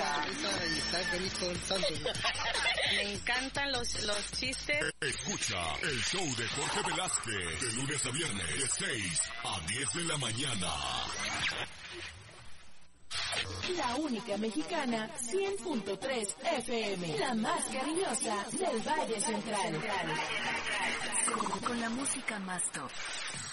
esa y está feliz todo el santo. Me encantan los chistes. Escucha el show de Jorge Velázquez de lunes a viernes de 6 a 10 de la mañana. La única mexicana 100.3 FM, la más cariñosa del Valle Central. Con la música más top.